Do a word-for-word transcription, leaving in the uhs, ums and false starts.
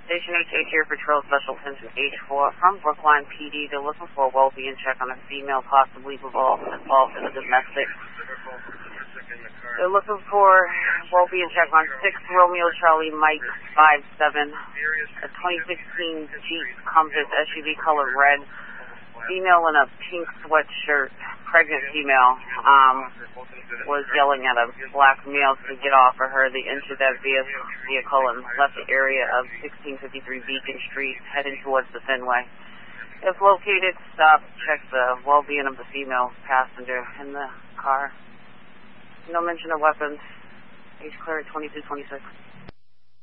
Station H eight here, Patrol Special Attention H four from Brookline P D. They're looking for a well-being check on a female possibly involved, involved in a domestic. They're looking for well-being check on six Romeo Charlie Mike five seven, a twenty sixteen Jeep Compass S U V color red, female in a pink sweatshirt, pregnant female, um, was yelling at a black male to get off of her. They entered that vehicle and left the area of sixteen fifty-three Beacon Street, heading towards the Fenway. If located, stop, check the well-being of the female passenger in the car. No mention of weapons. Age clear at twenty-two twenty-six.